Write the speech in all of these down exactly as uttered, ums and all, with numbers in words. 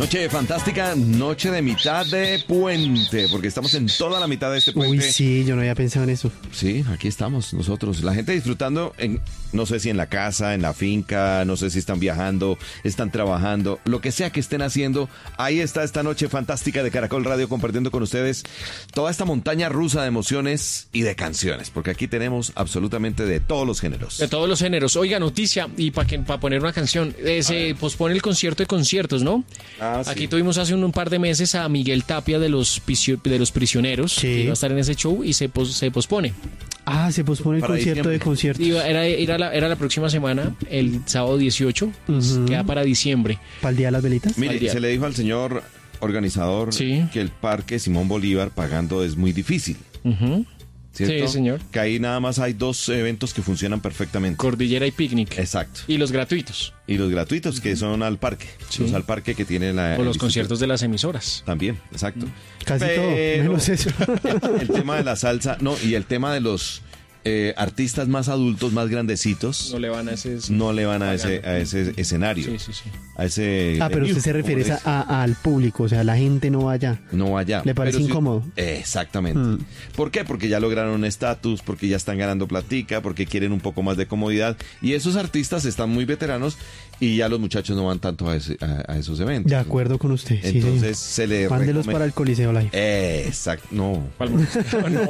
Noche fantástica, noche de mitad de puente, porque estamos en toda la mitad de este puente. Uy, sí, yo no había pensado en eso. Sí, aquí estamos nosotros. La gente disfrutando, en, no sé si en la casa, en la finca, no sé si están viajando, están trabajando, lo que sea que estén haciendo. Ahí está esta noche fantástica de Caracol Radio compartiendo con ustedes toda esta montaña rusa de emociones y de canciones, porque aquí tenemos absolutamente de todos los géneros. De todos los géneros. Oiga, noticia, y para pa poner una canción, eh, se pospone el concierto de conciertos, ¿no? Ah, sí. Aquí tuvimos hace un, un par de meses a Miguel Tapia de los, de los Prisioneros, sí, que iba a estar en ese show y se, pos, se pospone. Ah, se pospone el Para concierto diciembre. de conciertos. Iba, era, era, la, era la próxima semana, el sábado dieciocho, Ujú. queda para diciembre. ¿Para el Día de las Velitas? Mire, al día. se le dijo al señor organizador Sí. que el Parque Simón Bolívar pagando es muy difícil, Uh-huh. ¿cierto? Sí, señor. Que ahí nada más hay dos eventos que funcionan perfectamente. Cordillera y Picnic. Exacto. Y los gratuitos. Y los gratuitos que son al parque. Sí. Los al parque que tiene la... O el los instituto. conciertos de las emisoras. También, exacto. Casi todo, Pero menos eso. El tema de la salsa, no, y el tema de los eh, artistas más adultos, más grandecitos, No le van a ese... no le van a ese, a ese escenario. Sí, sí, sí. A ese... Ah, pero usted se refiere como a, a- al público, o sea, la gente no va allá. No allá. ¿Le parece Pero si- incómodo? Exactamente. Mm. ¿Por qué? Porque ya lograron un estatus, porque ya están ganando platica, porque quieren un poco más de comodidad. Y esos artistas están muy veteranos y ya los muchachos no van tanto a, ese- a- a esos eventos. De acuerdo con usted. sí, Entonces señor. se le... Mándelos recome- para el Coliseo Live. Eh, exacto. No. ¿Cuál? No, no,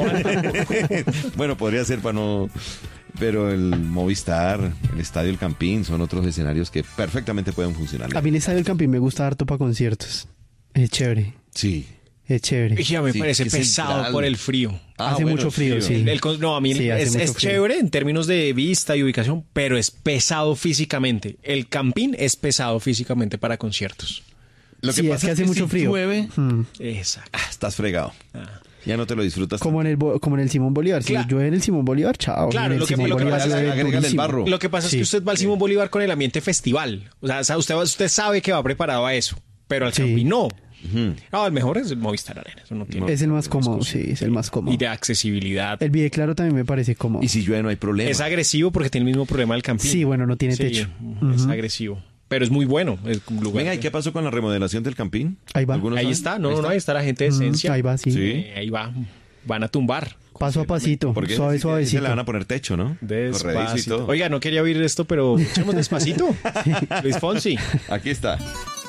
Bueno, podría ser para no... Pero el Movistar, el Estadio El Campín son otros escenarios que perfectamente pueden funcionar. A mí el Estadio del Campín me gusta harto para conciertos. Es chévere, Sí. es chévere. Ya me Sí, parece que pesado central. por el frío. Ah, Hace bueno, mucho frío, sí. El con- no, a mí Sí, hace es, mucho es frío. chévere en términos de vista y ubicación, pero es pesado físicamente. El Campín es pesado físicamente para conciertos. Lo Sí, es que hace mucho si frío. llueve, Mm. Exacto. ah, estás fregado. Ah. Ya no te lo disfrutas. Como en el Bo- como en el Simón Bolívar. Si Claro. llueve en el Simón Bolívar, chao. Claro, En el lo que- Simón lo que Bolívar pasa es que llueve agrégale el durísimo. barro. Lo que pasa es Sí. que usted va al Simón Bolívar con el ambiente festival. O sea, o sea, usted, va- usted sabe que va preparado a eso, pero al Sí. Campín no. Ujú. No, el mejor es el Movistar Arena. Eso no tiene. Es el más cómodo, sí, es el más cómodo. Y de accesibilidad. El Video Claro también me parece cómodo. Y si llueve no hay problema. Es agresivo porque tiene el mismo problema del Campín. Sí, bueno, no tiene Sí, techo. es Ujú. agresivo. Pero es muy bueno. Es un lugar Venga, ¿y que- qué pasó con la remodelación del Campín? Ahí va. ¿Algunos Ahí saben? está, no, Ahí no, no, ahí está la gente de Mm, esencia. ahí va, sí. Sí. Eh, ahí va, van a tumbar. Paso a pasito, Porque suave, sí, sí, suavecito. se le van a poner techo, ¿no? Corredizo y Despacito. todo. Oiga, no quería oír esto, pero echemos despacito. Luis Fonsi. Aquí está.